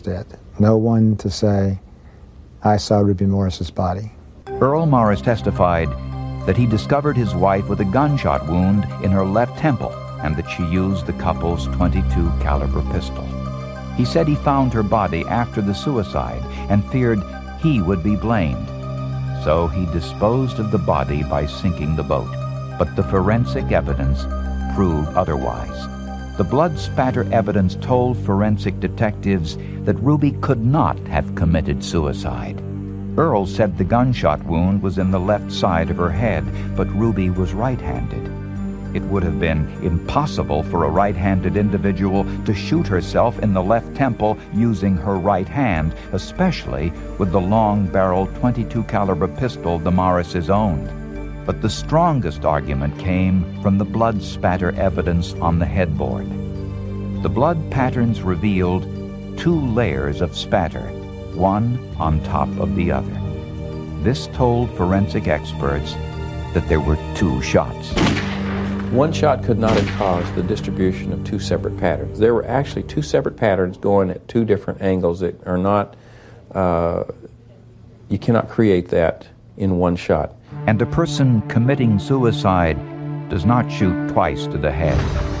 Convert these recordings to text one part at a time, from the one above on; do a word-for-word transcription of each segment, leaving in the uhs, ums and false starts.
dead. No one to say, I saw Ruby Morris's body. Earl Morris testified that he discovered his wife with a gunshot wound in her left temple and that she used the couple's twenty-two caliber pistol. He said he found her body after the suicide and feared he would be blamed. So he disposed of the body by sinking the boat. But the forensic evidence proved otherwise. The blood spatter evidence told forensic detectives that Ruby could not have committed suicide. Earl said the gunshot wound was in the left side of her head, but Ruby was right-handed. It would have been impossible for a right-handed individual to shoot herself in the left temple using her right hand, especially with the long-barreled twenty-two caliber pistol the Morrises owned. But the strongest argument came from the blood spatter evidence on the headboard. The blood patterns revealed two layers of spatter, one on top of the other. This told forensic experts that there were two shots. One shot could not have caused the distribution of two separate patterns. There were actually two separate patterns going at two different angles that are not, uh, you cannot create that in one shot. And a person committing suicide does not shoot twice to the head.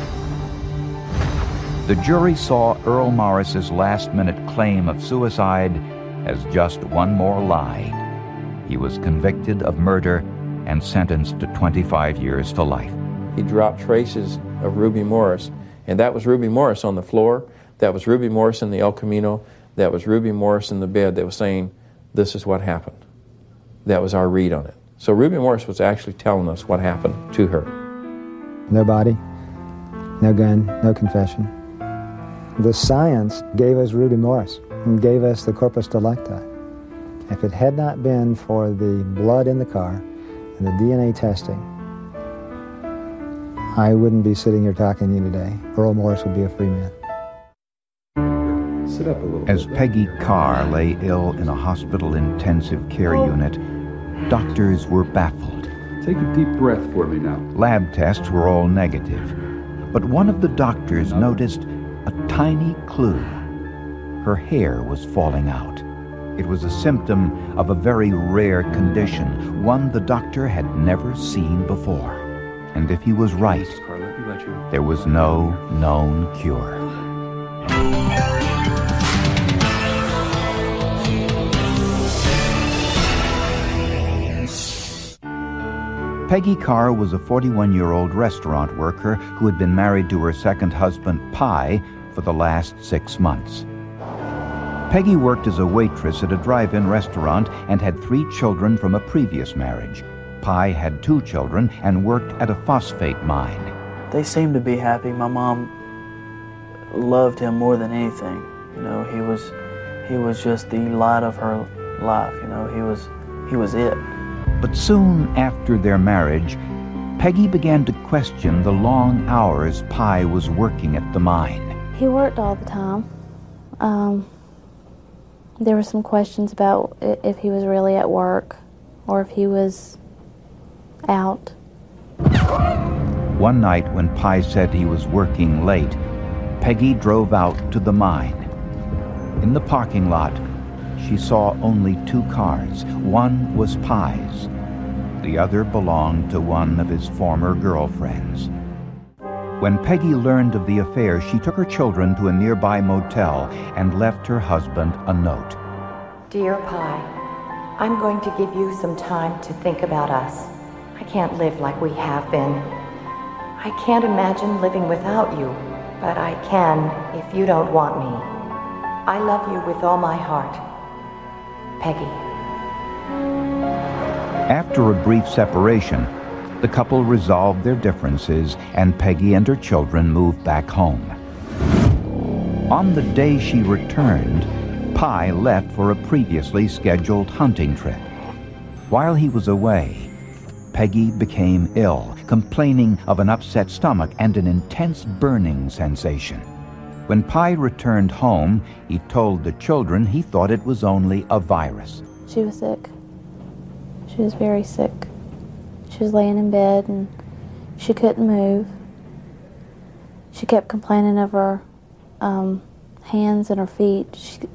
The jury saw Earl Morris's last-minute claim of suicide as just one more lie. He was convicted of murder and sentenced to twenty-five years to life. He dropped traces of Ruby Morris, and that was Ruby Morris on the floor, that was Ruby Morris in the El Camino, that was Ruby Morris in the bed that was saying, this is what happened. That was our read on it. So Ruby Morris was actually telling us what happened to her. No body, no gun, no confession. The science gave us Ruby Morris and gave us the corpus delicti. If it had not been for the blood in the car and the D N A testing, I wouldn't be sitting here talking to you today. Earl Morris would be a free man. Sit up a little As bit. Peggy Carr lay ill in a hospital intensive care unit, doctors were baffled. Take a deep breath for me now. Lab tests were all negative, but one of the doctors noticed a tiny clue. Her hair was falling out. It was a symptom of a very rare condition, one the doctor had never seen before. And if he was right, there was no known cure. Peggy Carr was a forty-one-year-old restaurant worker who had been married to her second husband, Pye, for the last six months. Peggy worked as a waitress at a drive-in restaurant and had three children from a previous marriage. Pye had two children and worked at a phosphate mine. They seemed to be happy. My mom loved him more than anything. You know, he was he was just the light of her life. You know, he was he was it. But soon after their marriage, Peggy began to question the long hours Pye was working at the mine. He worked all the time. Um, there were some questions about if he was really at work or if he was out. One night when Pye said he was working late, Peggy drove out to the mine. In the parking lot, she saw only two cars. One was Pye's. The other belonged to one of his former girlfriends. When Peggy learned of the affair, she took her children to a nearby motel and left her husband a note. Dear Pye, I'm going to give you some time to think about us. I can't live like we have been. I can't imagine living without you, but I can if you don't want me. I love you with all my heart. Peggy. After a brief separation, the couple resolved their differences and Peggy and her children moved back home. On the day she returned, Pye left for a previously scheduled hunting trip. While he was away, Peggy became ill, complaining of an upset stomach and an intense burning sensation. When Pye returned home, he told the children he thought it was only a virus. She was sick. She was very sick. She was laying in bed and she couldn't move. She kept complaining of her um, hands and her feet. She,